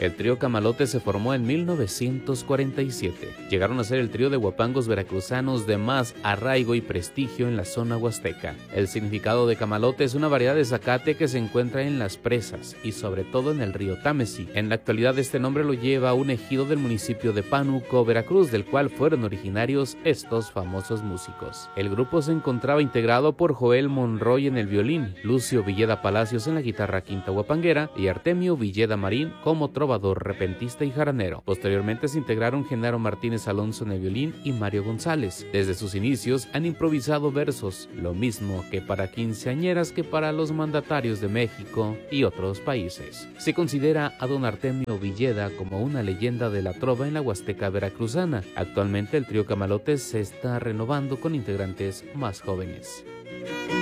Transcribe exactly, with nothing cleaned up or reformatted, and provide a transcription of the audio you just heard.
El trío Camalote se formó en mil novecientos cuarenta y siete. Llegaron a ser el trío de huapangos veracruzanos de más arraigo y prestigio en la zona huasteca. El significado de camalote es una variedad de zacate que se encuentra en las presas y sobre todo en el río Támesis. En la actualidad este nombre lo lleva un ejido del municipio de Pánuco, Veracruz, del cual fueron originarios estos famosos músicos. El grupo se encontraba integrado por Joel Monroy en el violín, Lucio Villeda Palacios en la guitarra quinta huapanguera y Artemio Villeda Marín como trovador, repentista y jaranero. Posteriormente se integraron Genaro Martínez Alonso en el violín y Mario González. Desde sus inicios han improvisado versos, lo mismo que para quinceañeras que para los mandatarios de México y otros países. Se considera a don Artemio Villeda como una leyenda de la trova en la Huasteca veracruzana. Actualmente el trío Camalotes se está renovando con integrantes más jóvenes.